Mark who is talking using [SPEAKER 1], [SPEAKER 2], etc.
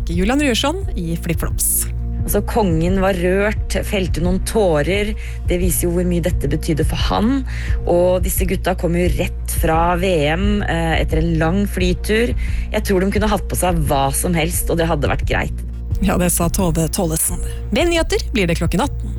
[SPEAKER 1] besøke Julian Ryerson I Flip-Flops.
[SPEAKER 2] Altså, kongen var rørt, felte noen tårer. Det viser jo hvor mye dette betydde for han. Og disse gutta kom jo rett fra VM etter en lang flytur. Jeg tror de kunne hatt på seg hva som helst, og det hadde vært greit.
[SPEAKER 1] Ja, det sa Tove Tollesen. Med nyheter blir det klokken 18.